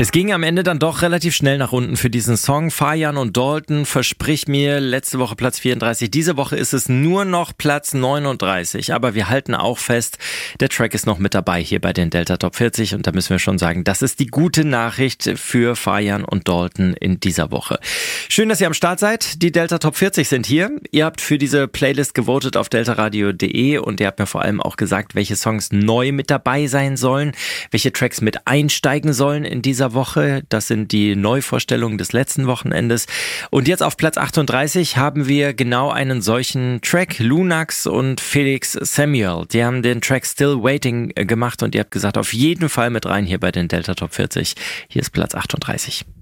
Es ging am Ende dann doch relativ schnell nach unten für diesen Song. Fajan und Dalton, Versprich mir, letzte Woche Platz 34. Diese Woche ist es nur noch Platz 39. Aber wir halten auch fest, der Track ist noch mit dabei hier bei den Delta Top 40. Und da müssen wir schon sagen, das ist die gute Nachricht für Fajan und Dalton in dieser Woche. Schön, dass ihr am Start seid. Die Delta Top 40 sind hier. Ihr habt für diese Playlist gewotet auf deltaradio.de und ihr habt mir vor allem auch gesagt, welche Songs neu mit dabei sein sollen, welche Tracks mit einsteigen sollen in dieser Woche. Das sind die Neuvorstellungen des letzten Wochenendes. Und jetzt auf Platz 38 haben wir genau einen solchen Track. Lunax und Felix Samuel. Die haben den Track Still Waiting gemacht und ihr habt gesagt, auf jeden Fall mit rein hier bei den Delta Top 40. Hier ist Platz 38.